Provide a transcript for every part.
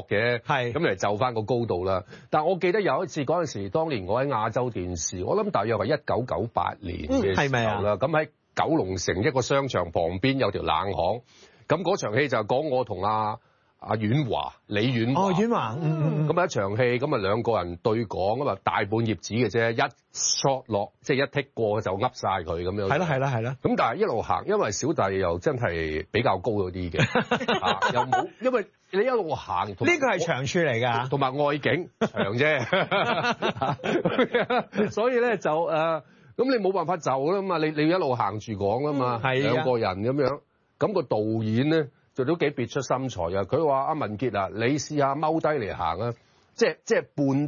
嘅，咁嚟就翻個高度啦。但係我記得有一次嗰陣時，當年我喺亞洲電視，我諗大約係1998年嘅時候啦。咁喺九龍城一個商場旁邊有條冷巷，咁嗰場戲就講我同阿婉華、李婉華。 哦，婉華， 咁一場戲，咁啊兩個人對講，咁啊大半頁紙嘅啫，一 shot 落，即係一剔過就噏晒佢咁樣。 係啦。咁但係一路行，因為小弟又真係比較高嗰啲嘅，又冇，因為你一路行，呢個係長處嚟㗎， 同埋外景長啫，所以咧就咁你冇辦法就啦嘛，你要一路行住講啦嘛，兩個人咁樣，咁個導演咧。就都幾別出心裁啊！佢話：阿文傑啊，你試下踎低嚟行啊！即係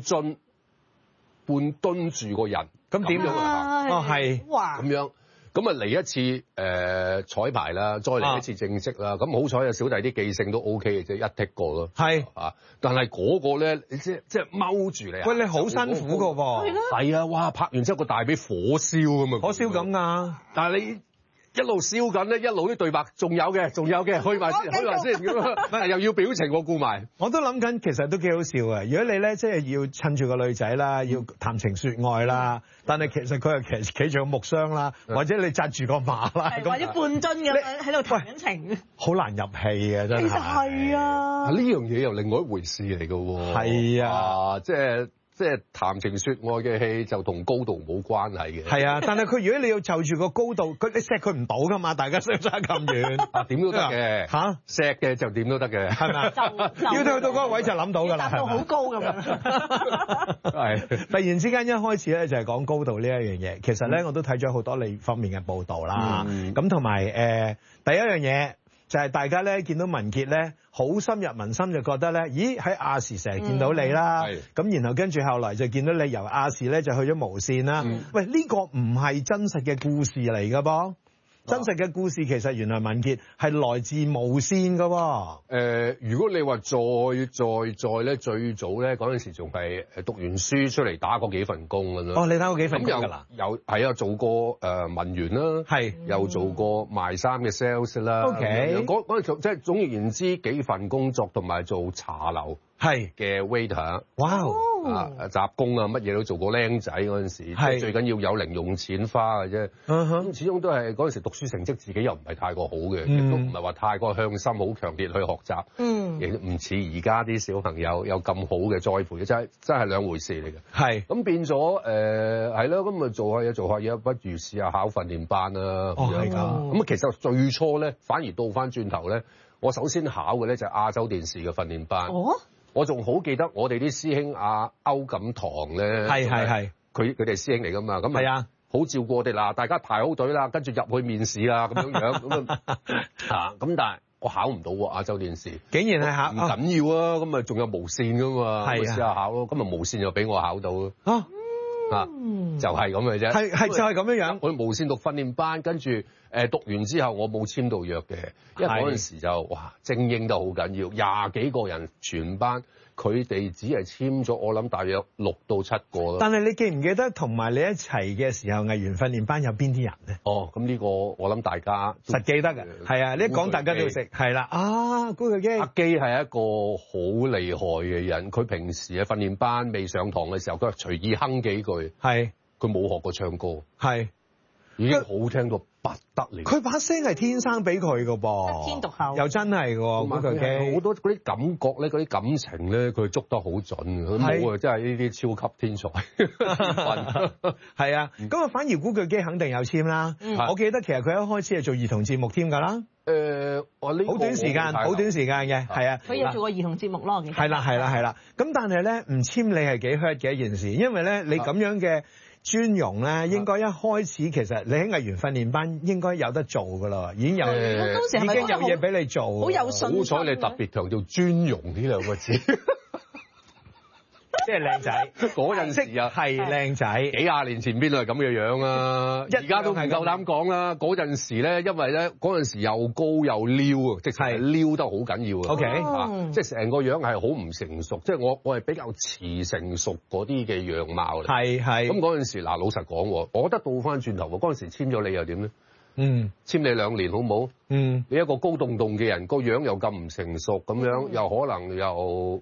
半蹲住個人，咁點樣嚟行？ 哦，係， 哇！咁樣，咁啊嚟一次彩排啦，再嚟一次正式啦。咁好彩啊，小弟啲記性都 OK 嘅啫，一剔過咯。 係啊，但係嗰個咧，即係踎住你啊！ 喂，你好辛苦㗎喎。 係啊！哇！拍完之後個大髀火燒咁啊！ 火燒咁㗎。 但係你一路燒緊咧，一路啲對白仲有嘅，去埋先咁又要表情我顧埋。 我都諗緊，其實都幾好笑嘅。如果你咧即係要趁住個女仔啦，要談情説愛啦，但係其實佢係企住個木箱啦，或者你紮住個馬啦， 或者半樽咁喺度談緊情， 好難入戲嘅真係。 其實係啊， 呢樣嘢又另外一回事嚟嘅喎。 係啊， 即係談情説愛嘅戲就同高度冇關係嘅。 係啊，但係佢如果你要就住個高度，你錫佢唔到㗎嘛，大家相差咁遠。 點都得嘅嚇，錫嘅就點都得嘅， 係咪？要去到嗰個位就諗到㗎啦， 達到好高咁樣。 係突然之間一開始咧就係講高度呢一樣嘢，其實咧我都睇咗好多你方面嘅報導啦。咁同埋第一樣嘢就係大家咧見到文傑咧。好深入民心就覺得咧，咦喺亞視成日見到你啦，咁然後跟住後來就見到你由亞視咧就去咗無線啦。喂，呢個唔係真實嘅故事嚟㗎噃，真實嘅故事其實原來文傑係來自無線㗎喎。 如果你話再咧，最早咧嗰陣時仲係讀完書出嚟打過幾份工㗎啦。 哦，你打過幾份工㗎啦？ 有係啊，做過文員啦，又做過賣衫嘅 sales 啦。 OK， 嗰陣即係總而言之幾份工作，同埋做茶樓嘅 waiter。 哇！ 雜工啊，乜嘢都做過。僆仔嗰陣時，最緊要有零用錢花嘅啫。咁始終都係嗰陣時讀書成績自己又唔係太過好嘅，亦都唔係話太過向心，好強烈去學習。亦唔似而家啲小朋友有咁好嘅栽培，真係兩回事嚟嘅。咁變咗係咯，咁咪做下嘢，不如試下考訓練班啦。咁其實最初咧，反而倒翻轉頭咧，我首先考嘅咧就係亞洲電視嘅訓練班。我仲好記得我哋啲師兄阿歐錦棠咧，佢哋師兄嚟噶嘛，咁啊好照顧我哋啦，大家排好隊啦，跟住入去面試啦，咁樣咁但係我考唔到喎亞洲電視， 竟然係考唔緊要啊，咁啊仲有無線噶嘛，試下考咯，咁啊無線又俾我考到咯，就係咁嘅啫， 係就係咁樣樣。 我無線讀訓練班，跟住讀完之後我冇簽到約嘅，因為嗰陣時就精英都好緊要，20幾個人全班，佢哋只係簽咗我諗大約6到7個啦。 但係你記唔記得同埋你一齊嘅時候藝員訓練班有邊啲人咧？ 咁呢個我諗大家實記得嘅，係啊，你一講大家都識，係啦。古巨基， 阿基係一個好厲害嘅人，佢平時喺訓練班未上堂嘅時候，佢係隨意哼幾句，佢冇學過唱歌，已經好聽到不得了。佢把聲係天生俾佢㗎噃， 天獨厚， 又真係喎。古巨基好多嗰啲感覺咧，嗰啲感情咧，佢捉得好準。佢冇啊，真係呢啲超級天才。 係啊，咁啊反而古巨基肯定有簽啦。我記得其實佢一開始係做兒童節目添㗎啦。好短時間嘅，係啊。 佢有做過兒童節目咯， 係啦。咁但係咧唔簽你係幾 hurt 嘅一件事，因為咧你咁樣嘅尊容咧，應該一開始其實你喺藝員訓練班應該有得做㗎啦，已經有嘢俾你做。 好有信心。 好彩你特別強調尊容呢兩個字。 即係靚仔， 嗰陣時啊係靚仔， 幾廿年前邊度係咁嘅樣啊！而家都唔夠膽講啦。嗰陣時咧，因為咧嗰陣時又高又撩啊，即係撩得好緊要啊。 OK， 即係成個樣係好唔成熟，即係我係比較遲成熟嗰啲嘅樣貌嚟。係。咁嗰陣時嗱，老實講，我覺得倒翻轉頭喎，嗰陣時簽咗你又點咧？簽你2年好唔好？你一個高棟棟嘅人，個樣又咁唔成熟咁樣，又可能又